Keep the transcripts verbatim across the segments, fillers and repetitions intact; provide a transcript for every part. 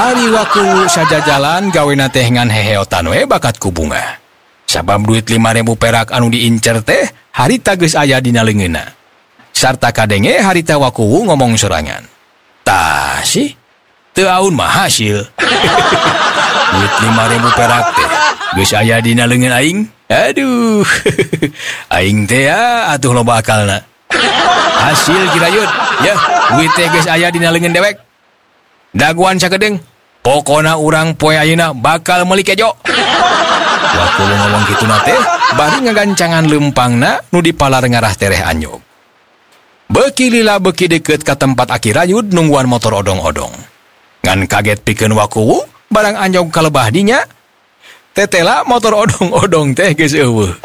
Ari waku saja jalan gawena teh ngan heheotan we bakat ku bunga. Sabab duit lima ribu perak anu diincer teh harita geus aya dina leungeunna. Sarta kadenge harita waku ngomong sorangan. Tah sih, teu aun mah hasil. Duit lima ribu perak teh geus aya dina leungeun aing. Aduh. Aing teh ya atuh loba akalna. Hasil kirayut, ya, duit teh geus aya dina leungeun dewek. Daguan sakedeung, pokona urang poe ayeuna bakal meuli kejo. Waktu ngomong kitu na teh, bari ngagancangan leumpangna nu dipalar ngarah tereh anyog. Beuki lila beuki deukeut ka tempat Aki Rayud nungguan motor odong-odong. Ngan kaget pikeun waku, barang anyog kalebah dinya, tetela motor odong-odong teh geus eueuh.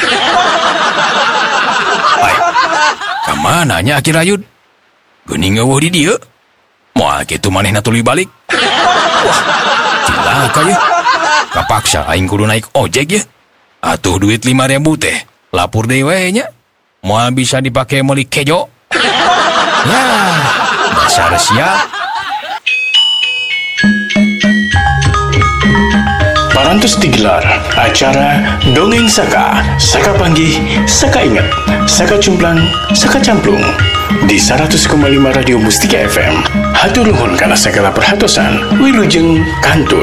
Ai, kamana nya Aki Rayud? Geuning eueuh di dieu. Moal kitu manehna tuluy balik. Wah, cilaka ye. Kapaksa aing kudu naik ojek ya. Atuh duit lima ribu teh lapur deui we nya. Moal bisa dipake meuli kejo. Ya, dasar sia. Parantos digelar acara Dongeng Saka, Saka Panggih, Saka Ingat, Saka Cumplang, Saka Camplung di seratus koma lima Radio Mustika F M. Hatur nuhun kana sagala perhatosan. Wilujeng Kantun.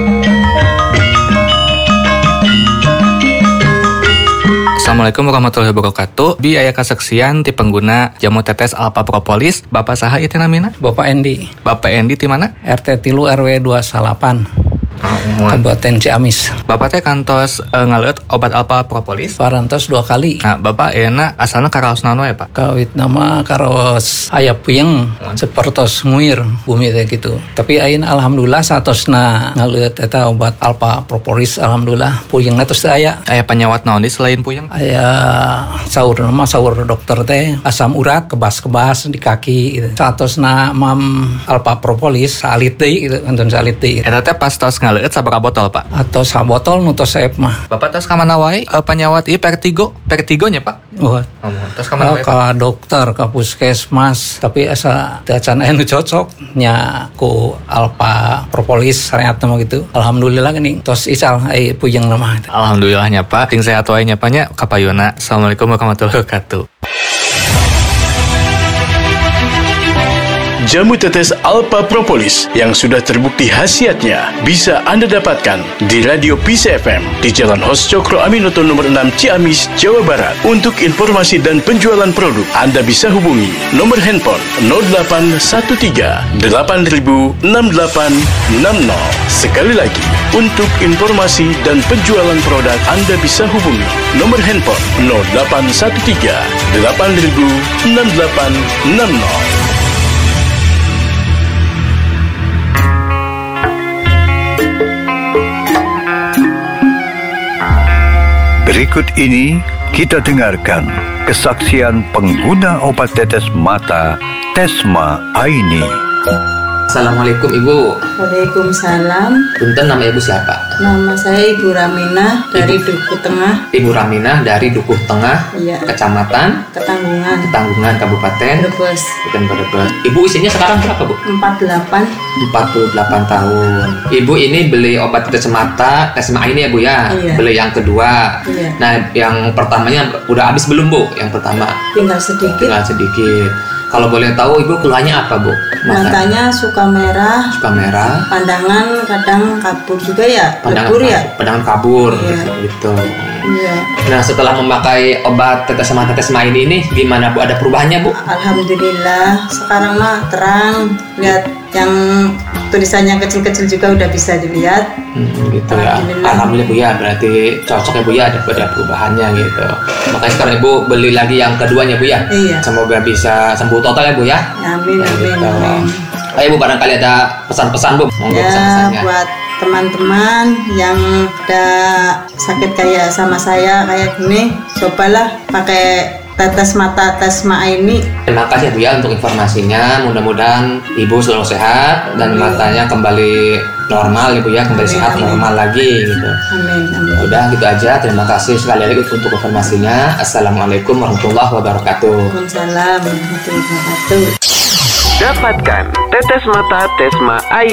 Assalamualaikum warahmatullahi wabarakatuh. Bi aya kasaksian ti pengguna jamu tetes Alpha Propolis. Bapak saha ieu teh namina? Bapak Endi. Bapak Endi ti mana? R T tilu R W dua delapan. Oh, Kabupaten Ciamis. Bapak teh kantos uh, ngaleut obat Alpha Propolis. Parantos dua kali. Nah, Bapak euna asalna karaos naon we, Pak? Kawit nama karos aya puyeng sapertos nguir bumi teh gitu. Tapi ayeuna alhamdulillah satosna ngaleut eta obat Alpha Propolis alhamdulillah puyengna tos teu aya. Aya penyawat naon di selain puyeng? Aya saur nama saur dokter teh asam urat kebas-kebas di kaki gitu. Satosna mam Alpha Propolis salit deui gitu, anton salit deui. Eta teh pas tos ngaleut sabaraha botol, Pak? Atau sabotol nu tos saep mah. Bapak tos ka mana wae uh, penyawat ieu Vertigo? Vertigo nya, Pak? Oh, tos ka mana wae? Ka dokter, ka puskesmas, tapi asa teu can aya nu cocok nya ku Alpha Propolis sareat mah gitu. Alhamdulillah geuning tos ical ai puyeng mah. Alhamdulillah nya, Pak. Ting sehat wae nya, Pak nya. Kapayuna. Assalamualaikum warahmatullahi wabarakatuh. Jamu tetes Alpha Propolis yang sudah terbukti khasiatnya bisa Anda dapatkan di Radio P C F M di Jalan Hos Cokro Aminoto nomor enam Ciamis, Jawa Barat. Untuk informasi dan penjualan produk, Anda bisa hubungi nomor handphone nol delapan satu tiga delapan nol enam delapan enam nol. Sekali lagi, untuk informasi dan penjualan produk, Anda bisa hubungi nomor handphone nol delapan satu tiga delapan nol enam delapan enam nol. Berikut ini kita dengarkan kesaksian pengguna obat tetes mata Tesma Aini. Assalamualaikum Ibu. Waalaikumsalam. Punten, nama Ibu siapa? Nama saya Ibu Raminah dari Ibu. Dukuh Tengah. Ibu Raminah dari Dukuh Tengah, Iya. Kecamatan Ketanggungan. Ketanggungan, Kabupaten Brebes. Bukan Brebes. Ibu usianya sekarang berapa, Bu? empat puluh delapan. empat puluh delapan tahun. Ibu ini beli obat tetes mata Tesma ini ya, Bu ya? Iya. Beli yang kedua. Iya. Nah, yang pertamanya udah habis belum, Bu? Yang pertama Tinggal sedikit. tinggal sedikit. Kalau boleh tahu Ibu keluhannya apa, Bu? Matanya suka merah. Suka merah. Pandangan kadang kabur juga ya. Pandangan Lebur ya. Pandangan kabur Iya. gitu. Iya. Nah, setelah memakai obat tetes mata Tesma ini ini gimana, Bu? Ada perubahannya, Bu? Alhamdulillah. Sekarang mah terang. Lihat yang tulisannya kecil-kecil juga udah bisa dilihat. Hmm, gitu ya. Alhamdulillah. Alhamdulillah, Bu ya. Berarti cocok ya, Bu ya, ada, ada perubahannya gitu. Makanya sekarang Ibu beli lagi yang keduanya, Bu ya. Iya. Semoga bisa sembuh total ya, Bu ya. Amin, Ya, amin, gitu. amin. Ayo, Bu, barangkali ada pesan-pesan, Bu. Monggo Ya, pesan-pesannya. buat teman-teman yang ada sakit kayak sama saya kayak gini, cobalah pakai tetes mata Tesma ini. Terima kasih, Bu ya, untuk informasinya. Mudah-mudahan Ibu selalu sehat dan Amin. matanya kembali normal, Ibu ya, kembali Amin, sehat amin. normal lagi gitu. Amin, amin. Udah gitu aja. Terima kasih sekali lagi untuk informasinya. Assalamualaikum warahmatullahi wabarakatuh. Waalaikumsalam warahmatullahi wabarakatuh. Dapatkan tetes mata Tesma Aini.